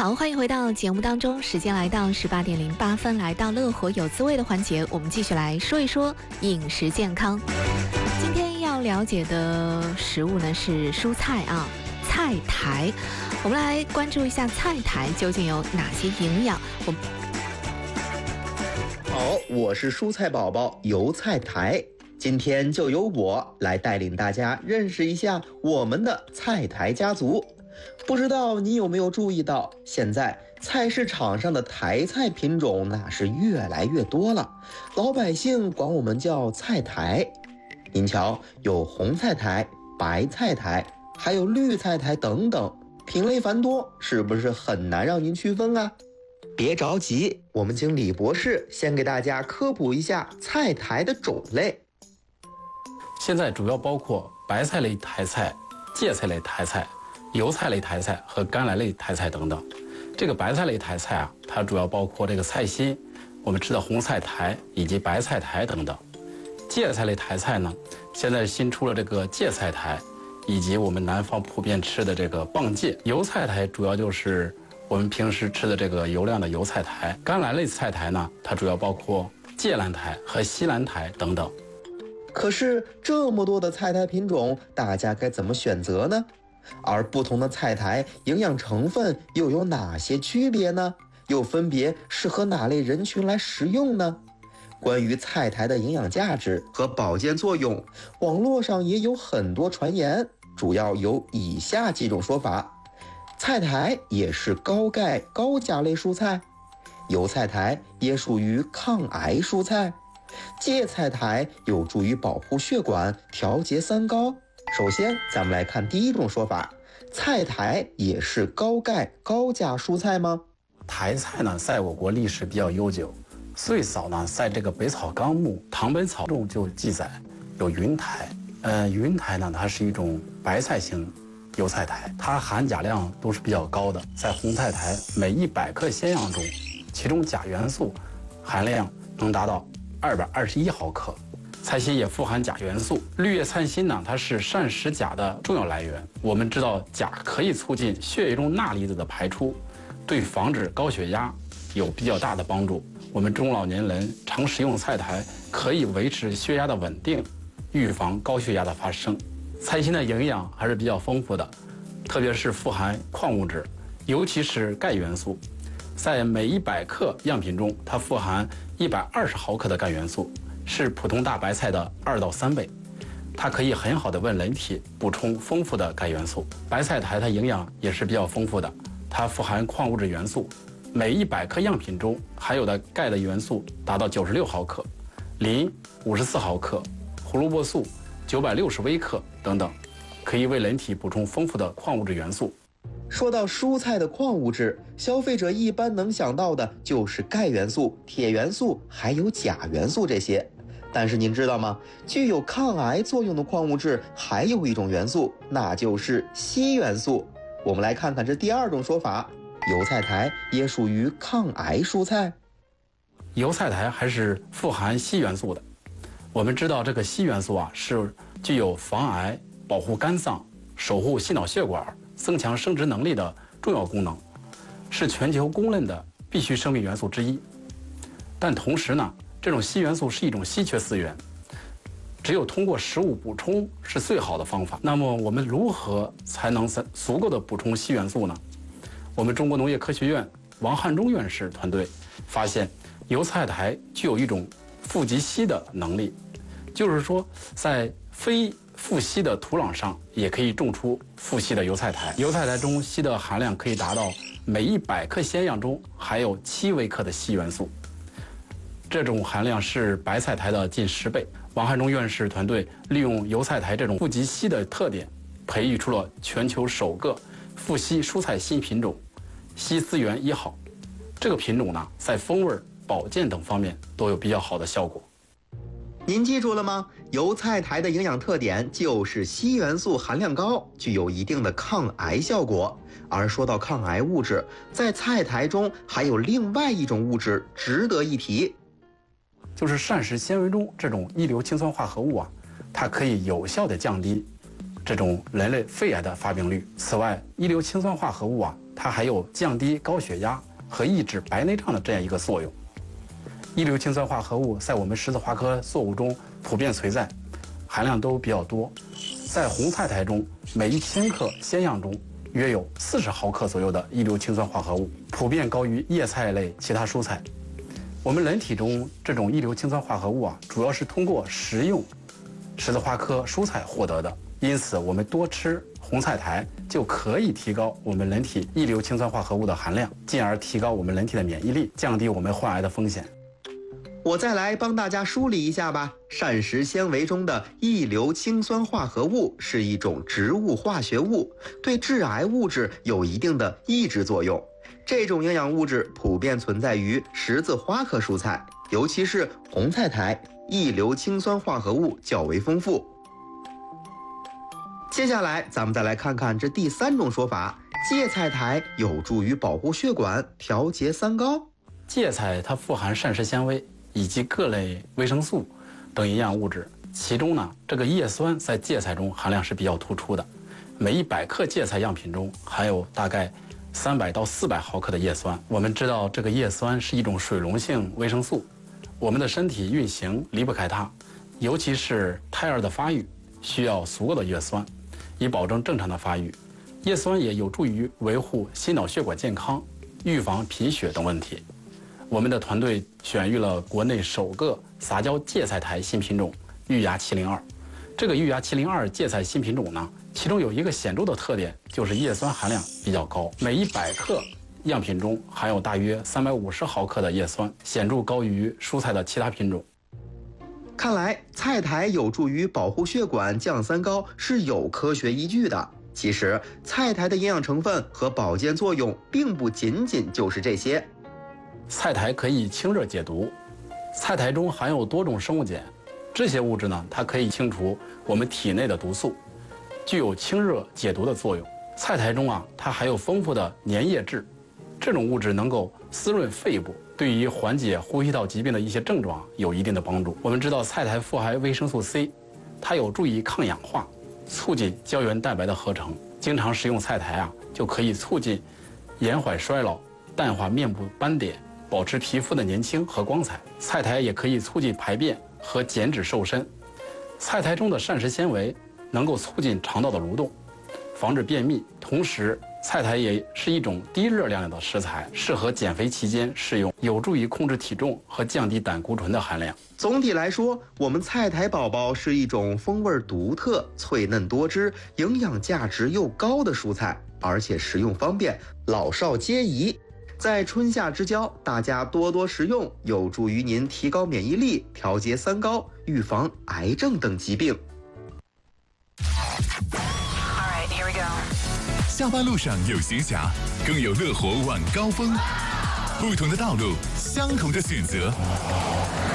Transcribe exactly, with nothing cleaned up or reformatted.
好，欢迎回到节目当中，时间来到十八点零八分，来到乐活有滋味的环节，我们继续来说一说饮食健康。今天要了解的食物呢是蔬菜啊，菜苔。我们来关注一下菜苔究竟有哪些营养。我好，我是蔬菜宝宝油菜苔，今天就由我来带领大家认识一下我们的菜苔家族。不知道你有没有注意到，现在菜市场上的苔菜品种那是越来越多了，老百姓管我们叫菜苔。您瞧，有红菜苔、白菜苔，还有绿菜苔等等，品类繁多，是不是很难让您区分啊？别着急，我们请李博士先给大家科普一下菜苔的种类。 现在主要包括白菜类苔菜、芥菜类苔菜、油菜类苔菜和甘蓝类苔菜等等。这个白菜类苔菜啊，它主要包括这个菜心，我们吃的红菜苔以及白菜苔等等。芥菜类苔菜呢，现在新出了这个芥菜苔，以及我们南方普遍吃的这个棒芥。油菜苔主要就是我们平时吃的这个油亮的油菜苔。甘蓝类菜苔呢，它主要包括芥蓝苔和西兰苔等等。 可是这么多的菜苔品种，大家该怎么选择呢？而不同的菜苔营养成分又有哪些区别呢？又分别适合哪类人群来食用呢？关于菜苔的营养价值和保健作用，网络上也有很多传言，主要有以下几种说法。菜苔也是高钙高钾类蔬菜，油菜苔也属于抗癌蔬菜，芥菜苔有助于保护血管，调节三高。首先咱们来看第一种说法，菜苔也是高钙高钾蔬菜吗？ 苔菜呢，在我国历史比较悠久，最早呢，在这个《本草纲目》《唐本草》中就记载有云苔。呃，云苔呢，它是一种白菜型油菜苔，它含钾量都是比较高的。在红菜苔每一百克鲜样中，其中钾元素含量能达到二百二十一毫克。菜心也富含钾元素。绿叶菜心呢，它是膳食钾的重要来源。我们知道，钾可以促进血液中钠离子的排出，对防止高血压有比较大的帮助。我们中老年人常食用菜苔，可以维持血压的稳定，预防高血压的发生。菜心的营养还是比较丰富的，特别是富含矿物质，尤其是钙元素。在每一百克样品中，它富含一百二十毫克的钙元素，是普通大白菜的二到三倍。它可以很好的为人体补充丰富的钙元素。白菜苔它营养也是比较丰富的，它富含矿物质元素，每一百克样品中含有的钙的元素达到九十六毫克，磷五十四毫克，胡萝卜素九百六十微克等等，可以为人体补充丰富的矿物质元素。 说到蔬菜的矿物质，消费者一般能想到的就是钙元素、铁元素还有钾元素这些。但是您知道吗？具有抗癌作用的矿物质还有一种元素，那就是硒元素。我们来看看这第二种说法，油菜苔也属于抗癌蔬菜。 油菜苔还是富含硒元素的。我们知道这个硒元素啊，是具有防癌、保护肝脏、守护心脑血管、增强生殖能力的重要功能，是全球公认的必需生命元素之一。但同时呢，这种硒元素是一种稀缺资源，只有通过食物补充是最好的方法。那么我们如何才能足够的补充硒元素呢？我们中国农业科学院王汉忠院士团队发现，油菜苔具有一种富集硒的能力，就是说在非富硒的土壤上也可以种出富硒的油菜苔。油菜苔中硒的含量可以达到每一百克鲜样中含有七微克的硒元素，这种含量是白菜苔的近十倍。王汉忠院士团队利用油菜苔这种富集硒的特点，培育出了全球首个富硒蔬菜新品种硒资源一号。这个品种呢，在风味、保健等方面都有比较好的效果。 您记住了吗？油菜苔的营养特点就是硒元素含量高，具有一定的抗癌效果。而说到抗癌物质，在菜苔中还有另外一种物质值得一提， 就是膳食纤维中这种一硫氰酸化合物啊，它可以有效的降低这种人类肺癌的发病率。此外，一硫氰酸化合物啊， 它还有降低高血压和抑制白内障的这样一个作用。一硫氰酸化合物在我们十字花科作物中普遍存在，含量都比较多。在红菜苔中，每一千克鲜样中约有四十毫克左右的一硫氰酸化合物，普遍高于叶菜类其他蔬菜。我们人体中这种一硫氰酸化合物啊，主要是通过食用十字花科蔬菜获得的，因此我们多吃红菜苔就可以提高我们人体一硫氰酸化合物的含量，进而提高我们人体的免疫力，降低我们患癌的风险。 我再来帮大家梳理一下吧。膳食纤维中的一硫氰酸化合物是一种植物化学物，对致癌物质有一定的抑制作用。这种营养物质普遍存在于十字花科蔬菜，尤其是红菜苔，一硫氰酸化合物较为丰富。接下来咱们再来看看这第三种说法，芥菜苔有助于保护血管，调节三高。 芥菜它富含膳食纤维以及各类维生素等营养物质，其中呢，这个叶酸在芥菜中含量是比较突出的，每一百克芥菜样品中含有大概三百到四百毫克的叶酸。我们知道这个叶酸是一种水溶性维生素，我们的身体运行离不开它，尤其是胎儿的发育需要足够的叶酸，以保证正常的发育。叶酸也有助于维护心脑血管健康，预防贫血等问题。我们的团队选育了国内首个杂交芥菜苔新品种玉芽七零二。这个玉芽七零二芥菜新品种呢，其中有一个显著的特点，就是叶酸含量比较高，每一百克样品中含有大约三百五十毫克的叶酸，显著高于蔬菜的其他品种。 看来菜苔有助于保护血管、降三高是有科学依据的。其实菜苔的营养成分和保健作用并不仅仅就是这些。 菜苔可以清热解毒，菜苔中含有多种生物碱，这些物质呢，它可以清除我们体内的毒素，具有清热解毒的作用。菜苔中啊，它含有丰富的粘液质，这种物质能够滋润肺部，对于缓解呼吸道疾病的一些症状有一定的帮助。我们知道菜苔富含维生素 C， 它有助于抗氧化，促进胶原蛋白的合成。经常食用菜苔啊，就可以促进延缓衰老，淡化面部斑点，保持皮肤的年轻和光彩。菜苔也可以促进排便和减脂瘦身。菜苔中的膳食纤维能够促进肠道的蠕动，防止便秘。同时，菜苔也是一种低热量的食材，适合减肥期间食用，有助于控制体重和降低胆固醇的含量。 总体来说，我们菜苔宝宝是一种风味独特、脆嫩多汁、营养价值又高的蔬菜，而且食用方便，老少皆宜。在春夏之交，大家多多食用，有助于您提高免疫力，调节三高，预防癌症等疾病。 下班路上有闲暇，更有乐活晚高峰。不同的道路，相同的选择。